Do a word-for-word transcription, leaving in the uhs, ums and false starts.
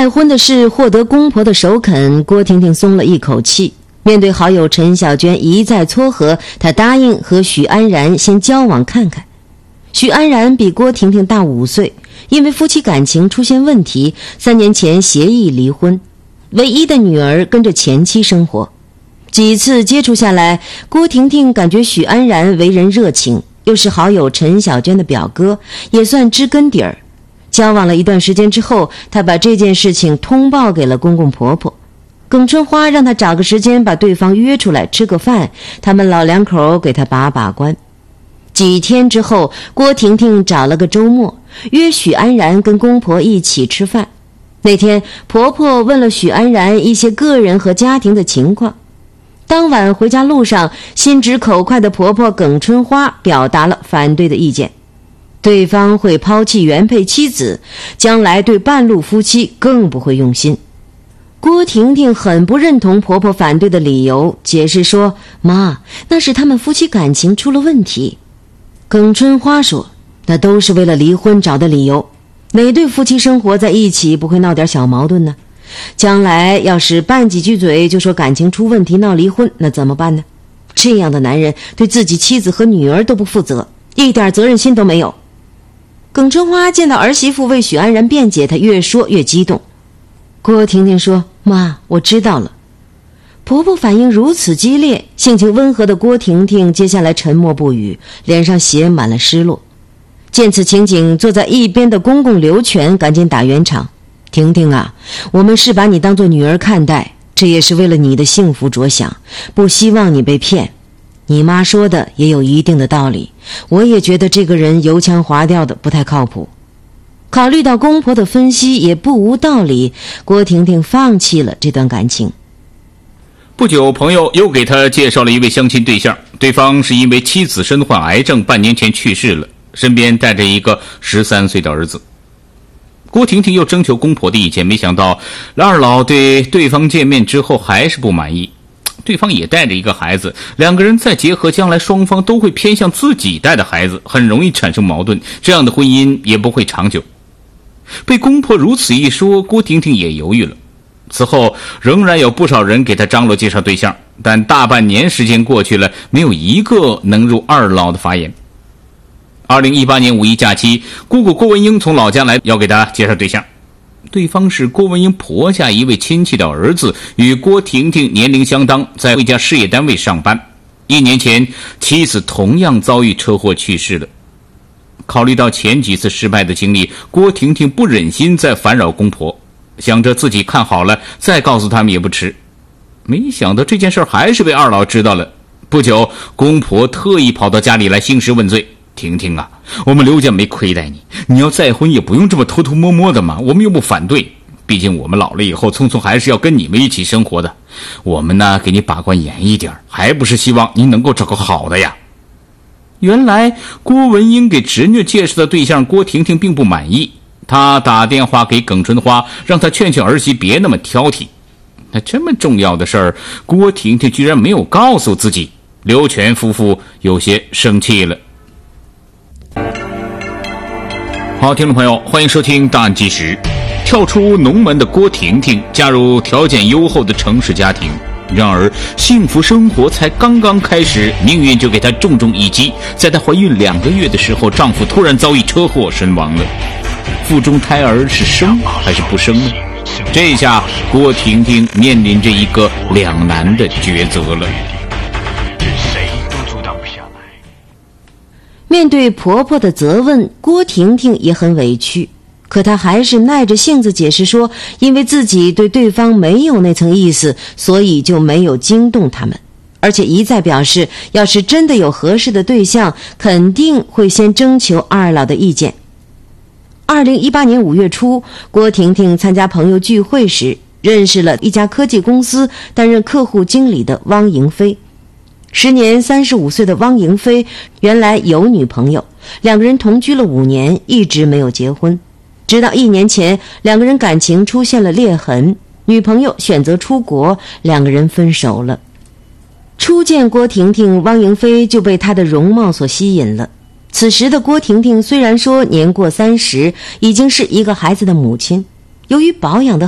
再婚的事获得公婆的首肯，郭婷婷松了一口气。面对好友陈小娟一再撮合，她答应和许安然先交往看看。许安然比郭婷婷大五岁，因为夫妻感情出现问题，三年前协议离婚，唯一的女儿跟着前妻生活。几次接触下来，郭婷婷感觉许安然为人热情，又是好友陈小娟的表哥，也算知根底儿。交往了一段时间之后，她把这件事情通报给了公公婆婆。耿春花让她找个时间把对方约出来吃个饭，他们老两口给她把把关。几天之后，郭婷婷找了个周末，约许安然跟公婆一起吃饭。那天婆婆问了许安然一些个人和家庭的情况。当晚回家路上，心直口快的婆婆耿春花表达了反对的意见，对方会抛弃原配妻子，将来对半路夫妻更不会用心。郭婷婷很不认同婆婆反对的理由，解释说：“妈，那是他们夫妻感情出了问题。”耿春花说：“那都是为了离婚找的理由，哪对夫妻生活在一起不会闹点小矛盾呢？将来要是拌几句嘴就说感情出问题闹离婚，那怎么办呢？这样的男人对自己妻子和女儿都不负责，一点责任心都没有。”耿春花见到儿媳妇为许安然辩解，她越说越激动。郭婷婷说：“妈，我知道了。”婆婆反应如此激烈，性情温和的郭婷婷接下来沉默不语，脸上写满了失落。见此情景，坐在一边的公公刘全赶紧打圆场：“婷婷啊，我们是把你当作女儿看待，这也是为了你的幸福着想，不希望你被骗。你妈说的也有一定的道理，我也觉得这个人油腔滑调的不太靠谱。”考虑到公婆的分析也不无道理，郭婷婷放弃了这段感情。 不久，朋友又给他介绍了一位相亲对象，对方是因为妻子身患癌症，半年前去世了，身边带着一个十三岁的儿子。郭婷婷又征求公婆的意见，没想到二老对对方见面之后还是不满意。对方也带着一个孩子，两个人再结合，将来双方都会偏向自己带的孩子，很容易产生矛盾，这样的婚姻也不会长久。被公婆如此一说，郭婷婷也犹豫了。此后仍然有不少人给她张罗介绍对象，但大半年时间过去了，没有一个能入二老的法眼。二零一八年五一假期，姑姑郭文英从老家来要给她介绍对象，对方是郭文英婆家一位亲戚的儿子，与郭婷婷年龄相当，在一家事业单位上班。一年前，妻子同样遭遇车祸去世了。考虑到前几次失败的经历，郭婷婷不忍心再烦扰公婆，想着自己看好了再告诉他们也不迟。没想到这件事还是被二老知道了。不久，公婆特意跑到家里来兴师问罪：“婷婷啊，我们刘家没亏待你，你要再婚也不用这么偷偷摸摸的嘛，我们又不反对，毕竟我们老了以后聪聪还是要跟你们一起生活的，我们呢给你把关严一点，还不是希望您能够找个好的呀。”原来郭文英给侄女介绍的对象郭婷婷并不满意，她打电话给耿春花，让她劝劝儿媳别那么挑剔。那这么重要的事儿，郭婷婷居然没有告诉自己，刘全夫妇有些生气了。好，听众朋友，欢迎收听大案纪实。跳出农门的郭婷婷加入条件优厚的城市家庭，然而幸福生活才刚刚开始，命运就给她重重一击。在她怀孕两个月的时候，丈夫突然遭遇车祸身亡了。腹中胎儿是生还是不生呢？这下郭婷婷面临着一个两难的抉择了。 面对婆婆的责问，郭婷婷也很委屈，可她还是耐着性子解释说，因为自己对对方没有那层意思，所以就没有惊动他们，而且一再表示要是真的有合适的对象，肯定会先征求二老的意见。二零一八年五月初，郭婷婷参加朋友聚会时，认识了一家科技公司担任客户经理的汪莹飞。时年三十五岁的汪莹飞原来有女朋友，两个人同居了五年，一直没有结婚。直到一年前，两个人感情出现了裂痕，女朋友选择出国，两个人分手了。初见郭婷婷，汪莹飞就被她的容貌所吸引了。此时的郭婷婷虽然说年过三十，已经是一个孩子的母亲，由于保养的